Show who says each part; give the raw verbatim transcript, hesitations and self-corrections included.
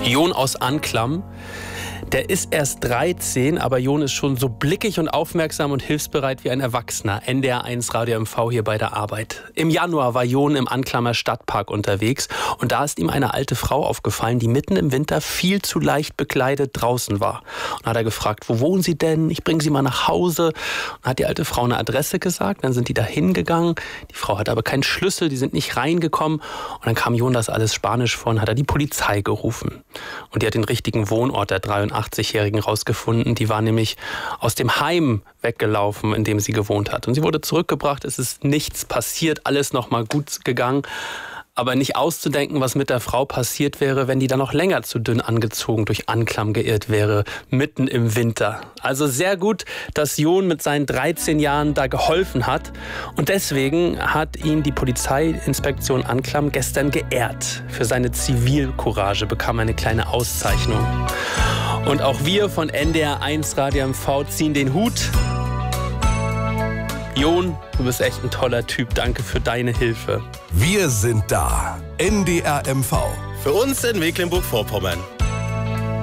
Speaker 1: Jon aus Anklam. Der ist erst dreizehn, aber Jon ist schon so blickig und aufmerksam und hilfsbereit wie ein Erwachsener. N D R eins Radio M V hier bei der Arbeit. Im Januar war Jon im Anklammer Stadtpark unterwegs und da ist ihm eine alte Frau aufgefallen, die mitten im Winter viel zu leicht bekleidet draußen war. Und hat er gefragt, wo wohnen Sie denn? Ich bringe Sie mal nach Hause. Und hat die alte Frau eine Adresse gesagt, dann sind die da hingegangen. Die Frau hatte aber keinen Schlüssel, die sind nicht reingekommen. Und dann kam Jon das alles Spanisch vor und hat er die Polizei gerufen. Und die hat den richtigen Wohnort der dreiundachtzig-Jährigen rausgefunden. Die war nämlich aus dem Heim weggelaufen, in dem sie gewohnt hat. Und sie wurde zurückgebracht, es ist nichts passiert, alles nochmal gut gegangen. Aber nicht auszudenken, was mit der Frau passiert wäre, wenn die dann noch länger zu dünn angezogen durch Anklam geirrt wäre, mitten im Winter. Also sehr gut, dass Jon mit seinen dreizehn Jahren da geholfen hat. Und deswegen hat ihn die Polizeiinspektion Anklam gestern geehrt. Für seine Zivilcourage bekam er eine kleine Auszeichnung. Und auch wir von N D R eins Radio M V ziehen den Hut. Jon, du bist echt ein toller Typ. Danke für deine Hilfe.
Speaker 2: Wir sind da. N D R M V.
Speaker 3: Für uns in Mecklenburg-Vorpommern.